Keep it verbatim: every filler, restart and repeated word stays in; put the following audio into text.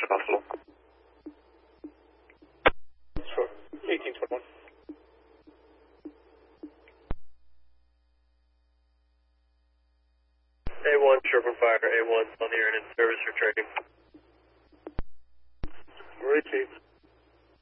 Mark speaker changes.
Speaker 1: Western Hospital.
Speaker 2: Sure. eighteen twenty-one.
Speaker 3: A one, Sherman Fire, A one, on the air and in service for training.
Speaker 2: Repeat.